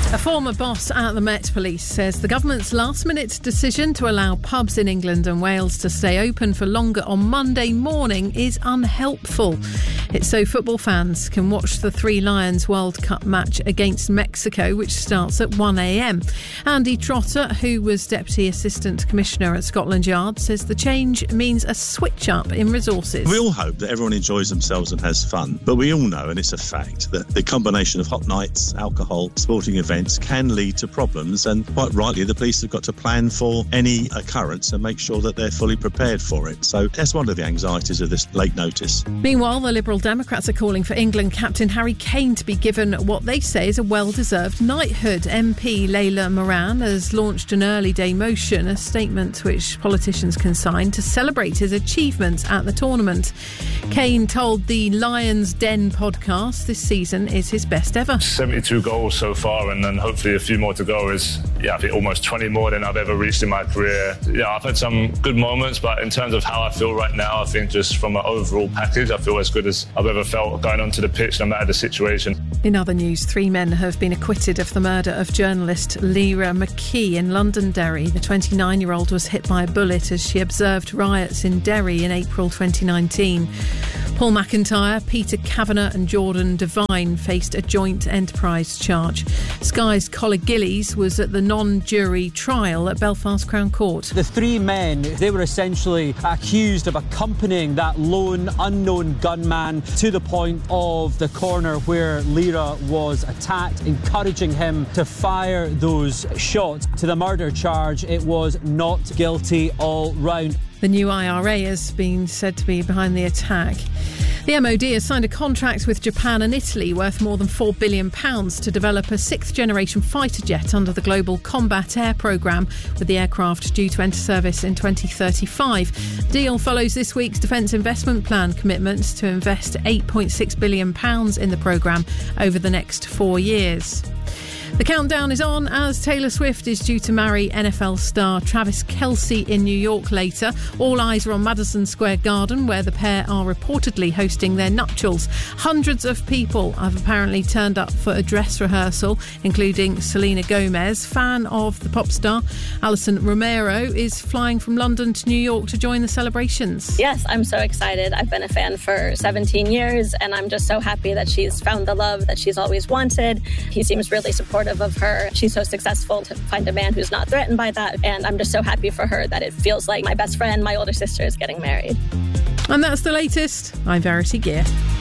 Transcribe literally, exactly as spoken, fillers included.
A former boss at the Met Police says the government's last-minute decision to allow pubs in England and Wales to stay open for longer on Monday morning is unhelpful. It's so football fans can watch the Three Lions World Cup match against Mexico, which starts at one a.m. Andy Trotter, who was Deputy Assistant Commissioner at Scotland Yard, says the change means a switch-up in resources. We all hope that everyone enjoys themselves and has fun, but we all know, and it's a fact, that the combination of hot nights, alcohol, sporting events can lead to problems, and quite rightly the police have got to plan for any occurrence and make sure that they're fully prepared for it. So that's one of the anxieties of this late notice. Meanwhile, the Liberal Democrats are calling for England captain Harry Kane to be given what they say is a well-deserved knighthood. M P Layla Moran has launched an early day motion, a statement which politicians can sign to celebrate his achievements at the tournament. Kane told the Lions Den podcast this season is his best ever. seventy-two goals so far, and then hopefully a few more to go is, yeah, I think almost twenty more than I've ever reached in my career. Yeah, I've had some good moments, but in terms of how I feel right now, I think just from an overall package, I feel as good as I've ever felt going onto the pitch, no matter the situation. In other news, three men have been acquitted of the murder of journalist Lyra McKee in Londonderry. The twenty-nine-year-old was hit by a bullet as she observed riots in Derry in April twenty nineteen. Paul McIntyre, Peter Kavanagh and Jordan Devine faced a joint enterprise charge. Sky's Colin Gillies was at the non-jury trial at Belfast Crown Court. The three men, they were essentially accused of accompanying that lone unknown gunman to the point of the corner where Lyra was attacked, encouraging him to fire those shots. To the murder charge, it was not guilty all round. The new I R A has been said to be behind the attack. The M O D has signed a contract with Japan and Italy worth more than four billion pounds to develop a sixth-generation fighter jet under the Global Combat Air Programme, with the aircraft due to enter service in twenty thirty-five. The deal follows this week's Defence Investment Plan commitment to invest eight point six billion pounds in the programme over the next four years. The countdown is on as Taylor Swift is due to marry N F L star Travis Kelce in New York later. All eyes are on Madison Square Garden, where the pair are reportedly hosting their nuptials. Hundreds of people have apparently turned up for a dress rehearsal, including Selena Gomez. Fan of the pop star, Alison Romero, is flying from London to New York to join the celebrations. Yes, I'm so excited. I've been a fan for seventeen years, and I'm just so happy that she's found the love that she's always wanted. He seems really supportive of her. She's so successful to find a man who's not threatened by that, and I'm just so happy for her that it feels like my best friend, my older sister, is getting married. And that's the latest. I'm Verity Gear.